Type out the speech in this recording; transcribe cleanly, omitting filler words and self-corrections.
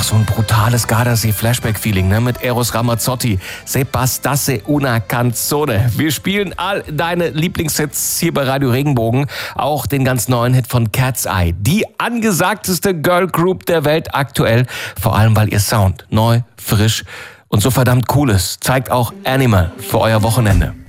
so ein brutales Gardasee-Flashback-Feeling, ne? Mit Eros Ramazzotti. Se bastasse una canzone. Wir spielen all deine Lieblingshits hier bei Radio Regenbogen. Auch den ganz neuen Hit von Cat's Eye. Die angesagteste Girl Group der Welt aktuell. Vor allem, weil ihr Sound neu, frisch und so verdammt cool ist. Zeigt auch Animal für euer Wochenende.